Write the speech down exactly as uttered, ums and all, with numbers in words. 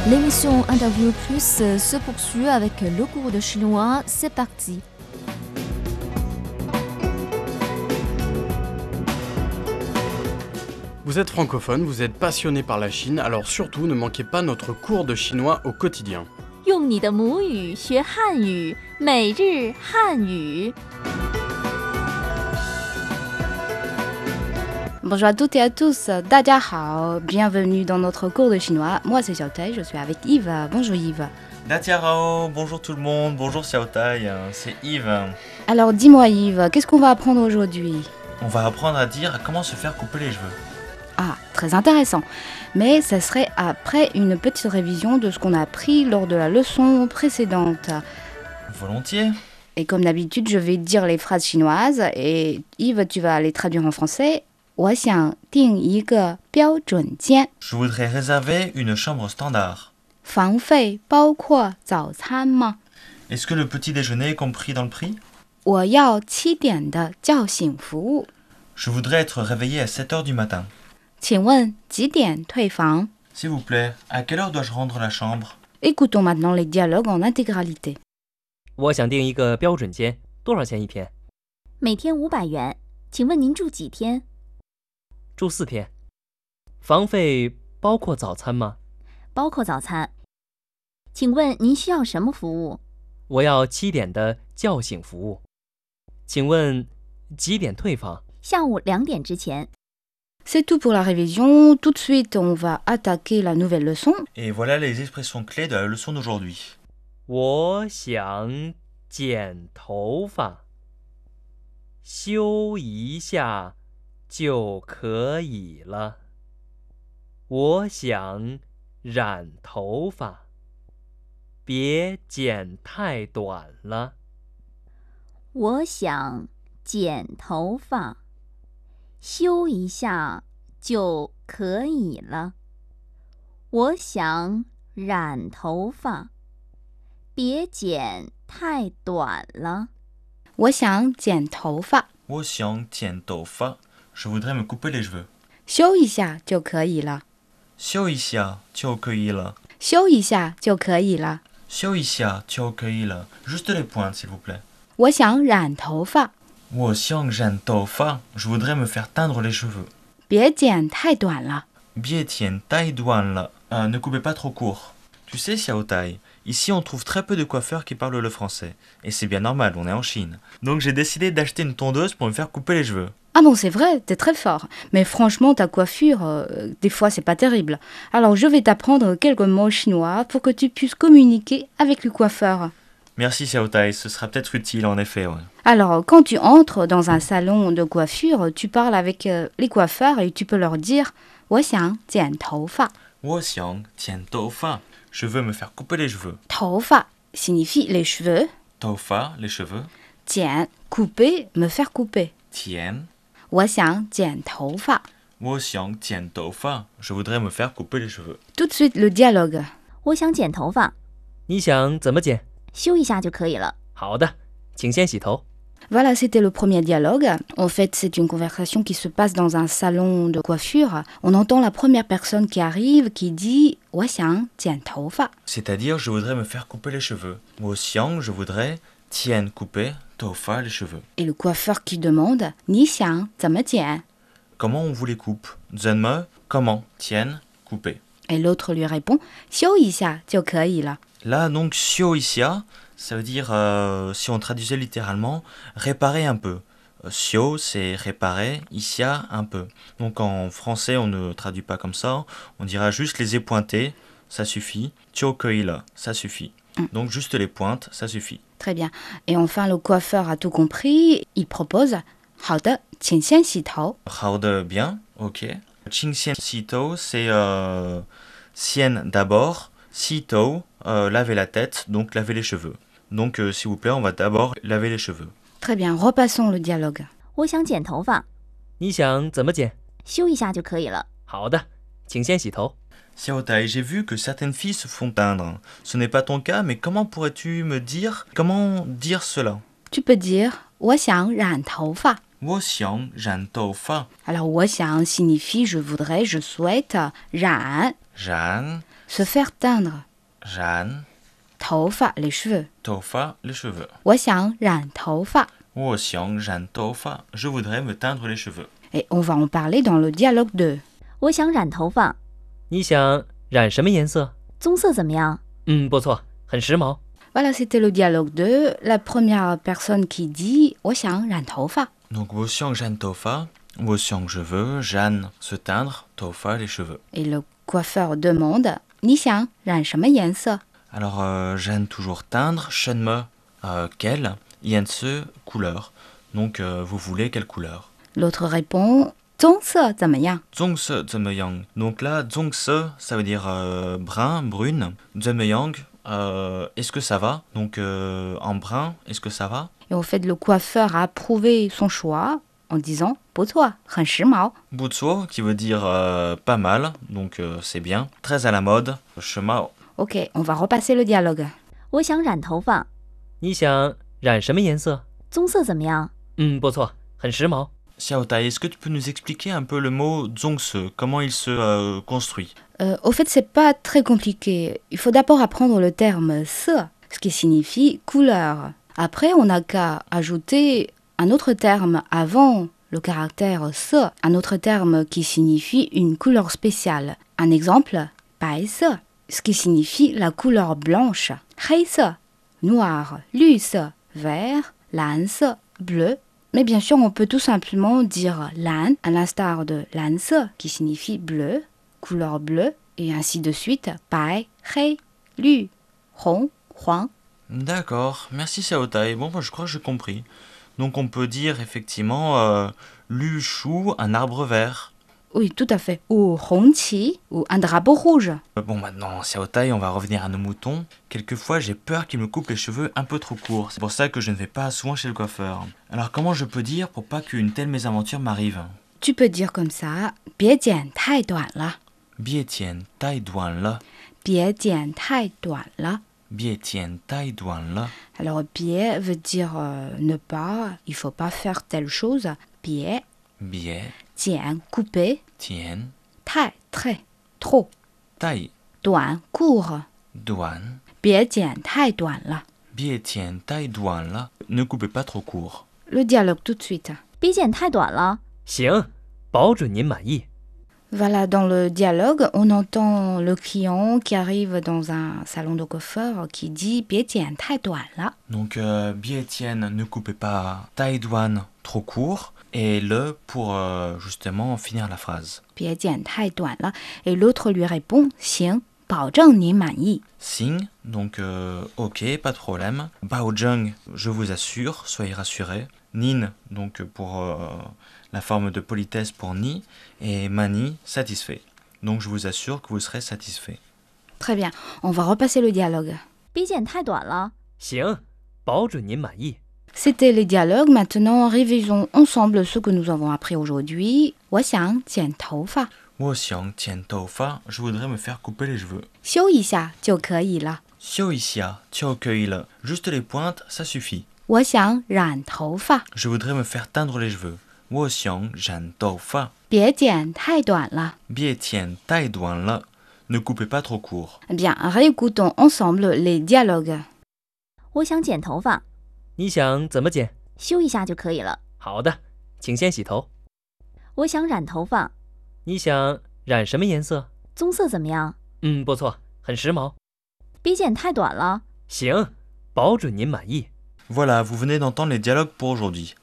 L'émission Interview Plus se poursuit avec le cours de chinois. C'est parti. Vous êtes francophone, vous êtes passionné par la Chine, alors surtout ne manquez pas notre cours de chinois au quotidien. 用你的母语学汉语，每日汉语。 Bonjour à toutes et à tous, 大家好, bienvenue dans notre cours de chinois. Moi c'est Xiaotai, je suis avec Yves. Bonjour Yves. Datiarao, bonjour tout le monde, bonjour Xiaotai, c'est Yves. Alors dis-moi Yves, qu'est-ce qu'on va apprendre aujourd'hui? On va apprendre à dire comment se faire couper les cheveux. Ah, très intéressant. Mais ça serait après une petite révision de ce qu'on a appris lors de la leçon précédente. Volontiers. Et comme d'habitude, je vais dire les phrases chinoises et Yves, tu vas les traduire en français. 我想订一个标准间. Je voudrais réserver une chambre standard. 房费包括早餐吗? Est-ce que le petit déjeuner est compris dans le prix? 我要七点的叫醒服务. Je voudrais être réveillé à sept heures du matin. 请问几点退房? S'il vous plaît, à quelle heure dois-je rendre la chambre? Écoutons maintenant les dialogues en intégralité. 我想订一个标准间，多少钱一天？ 每天五百元，请问您住几天？ 住四天。房费包括早餐吗？ 包括早餐。请问您需要什么服务？ 我要七点的叫醒服务。请问几点退房？ 下午两点之前。 C'est tout pour la révision. Tout de suite, on va attaquer la nouvelle leçon. Et voilà les expressions clés de la leçon d'aujourd'hui. 我想剪头发，修一下就可以了。我想染头发，别剪太短了。 我想剪头发，修一下就可以了。我想染头发，别剪太短了。 我想剪头发， 我想剪头发, je voudrais me couper les cheveux. 修一下就可以了。 修一下就可以了。 修一下就可以了。 修一下就可以了. Juste les pointes, s'il vous plaît. 我想染头发。 我想染头发, je voudrais me faire teindre les cheveux. 别剪太短了。 别剪太短了. Euh, ne coupez pas trop court. Tu sais, Xiaotai, ici on trouve très peu de coiffeurs qui parlent le français. Et c'est bien normal, on est en Chine. Donc j'ai décidé d'acheter une tondeuse pour me faire couper les cheveux. Ah bon, c'est vrai, t'es très fort. Mais franchement, ta coiffure, euh, des fois, c'est pas terrible. Alors, je vais t'apprendre quelques mots chinois pour que tu puisses communiquer avec le coiffeur. Merci, Xiaotai, ce sera peut-être utile, en effet. Ouais. Alors, quand tu entres dans un salon de coiffure, tu parles avec euh, les coiffeurs et tu peux leur dire «我想剪头发». 我想剪头发. Je veux me faire couper les cheveux. 头发 signifie les cheveux. 头发, les cheveux. 剪 couper, me faire couper. 剪我想剪头发。 我想剪头发. Je voudrais me faire couper les cheveux. Tout de suite le dialogue. 我想剪头发， 你想怎么剪？ 修一下就可以了。 好的，请先洗头。 Voilà, c'était le premier dialogue. En fait, c'est une conversation qui se passe dans un salon de coiffure. On entend la première personne qui arrive qui dit «我想剪头发». C'est-à-dire, je voudrais me faire couper les cheveux. 我想, je voudrais, 剪 couper, 头发 les cheveux. Et le coiffeur qui demande «你想怎么剪» Comment on vous les coupe? 怎么, comment, 剪 couper. Et l'autre lui répond «修一下就可以了». Là, donc, 修一下, ça veut dire, euh, si on traduisait littéralement, réparer un peu. Xio, c'est réparer, ixia, un peu. Donc en français, on ne traduit pas comme ça. On dira juste les épointés, ça suffit. Tiokeila, ça suffit. Mm. Donc juste les pointes, ça suffit. Très bien. Et enfin, le coiffeur a tout compris. Il propose «好的，请先洗头». Haude, bien, ok. Qingxian sito, c'est euh, sien d'abord, sito, euh, laver la tête, donc laver les cheveux. Donc euh, s'il vous plaît, on va d'abord laver les cheveux. Très bien, repassons le dialogue. 我想剪头发， 你想怎么剪？ 修一下就可以了。 好的，请先洗头。 Xiaotai, j'ai vu que certaines filles se font teindre. Ce n'est pas ton cas, mais comment pourrais-tu me dire comment dire cela? Tu peux dire «我想染头发». 我想染头发. Alors, 我想 signifie je voudrais, je souhaite, 染染 se faire teindre. 染头发 les cheveux. 头发 les cheveux. 我想染头发。 我想染头发 je voudrais me teindre les cheveux. Et on va en parler dans le dialogue deux. 我想染头发， 你想染什么颜色？ 棕色怎么样？ 嗯，不错，很时髦。 Voilà, c'était le dialogue deux. La première personne qui dit « 我想染头发 ». Donc 我想染头发 我想je veux 染 se teindre 头发 les cheveux. Et le coiffeur demande «你想染什么颜色 Alors euh, j'aime toujours teindre 什么 euh, quelle 颜色 couleur. Donc euh, vous voulez quelle couleur? » L'autre répond «棕色怎么样棕色怎么样? Donc là 棕色 ça veut dire euh, brun, brune. 怎么样 euh, est-ce que ça va? Donc euh, en brun, est-ce que ça va? » Et au fait, le coiffeur a approuvé son choix en disant «不错，很时髦 ». Butsuo qui veut dire euh, pas mal, donc euh, c'est bien. Très à la mode, shemao. Ok, on va repasser le dialogue. 我想染头发， 你想染什么颜色？ 棕色怎么样？ 嗯，不错，很时髦。 Xiaotai, est-ce que tu peux nous expliquer un peu le mot zongse, comment il se euh, construit? Euh, au fait, c'est pas très compliqué. Il faut d'abord apprendre le terme « se », ce qui signifie « couleur ». Après, on n'a qu'à ajouter un autre terme avant le caractère « se », un autre terme qui signifie une couleur spéciale. Un exemple, « bai se », ce qui signifie la couleur blanche. « hei se », noir, « lu se », vert, « lan se », bleu. Mais bien sûr, on peut tout simplement dire « lan » à l'instar de « lan se » qui signifie bleu, couleur bleue, et ainsi de suite, « bai »,« hei »,« lu »,« hong »,« huang ». D'accord, merci Xiaotai. Bon, bah, je crois que j'ai compris. Donc on peut dire effectivement euh, lu chou, un arbre vert. Oui, tout à fait. Ou hongqi, ou un drapeau rouge. Euh, Bon, maintenant, Xiaotai, on va revenir à nos moutons. Quelquefois, j'ai peur qu'il me coupe les cheveux un peu trop courts. C'est pour ça que je ne vais pas souvent chez le coiffeur. Alors, comment je peux dire pour pas qu'une telle mésaventure m'arrive? Tu peux dire comme ça, « bie jian tai duan la ». Bie tian tai duan le. Bie jian tai duan la. Bie tian tai duan le. Alors, bie veut dire euh, ne pas, il faut pas faire telle chose. Bie, Bie jian, couper. tian Tai, très, trop. tai Duan, court. duan. Bie jian tai duan la. Bie tian tai duan le. Ne coupez pas trop court. Le dialogue tout de suite. 鼻剪太短了， 行，保准您满意。 Voilà, dans le dialogue, on entend le client qui arrive dans un salon de coiffeur qui dit « bie jian tai duan la ». Donc, euh, Bie tian, ne coupez pas tai duan trop court. Et le pour euh, justement finir la phrase. 别剪太短了. Et l'autre lui répond «行，保证你满意。 Sing, donc euh, ok, pas de problème. Baozheng, je vous assure, soyez rassurés. Nin, donc pour euh, la forme de politesse pour ni. Et mani, satisfait. Donc je vous assure que vous serez satisfait. » Très bien, on va repasser le dialogue. 鼻剪太短了， 行，保准您满意。 C'était les dialogues, maintenant révisons ensemble ce que nous avons appris aujourd'hui. 我想剪头发， 我想剪头发, je voudrais me faire couper les cheveux. 修一下就可以了。 修一下就可以了. Juste les pointes, ça suffit. 我想染头发， Je voudrais me faire teindre les cheveux. 我想染头发. 别剪太短了。 Bie tian tai duan le. Ne coupez pas trop court. Eh bien, réécoutons ensemble les dialogues. 我想剪头发， 你想怎么剪？ 修一下就可以了。 好的，请先洗头。 我想染头发， 你想染什么颜色？ 棕色怎么样？ 嗯，不错，很时髦。 鼻剪太短了， 行，保准您满意。 Voilà, vous venez d'entendre les dialogues pour aujourd'hui.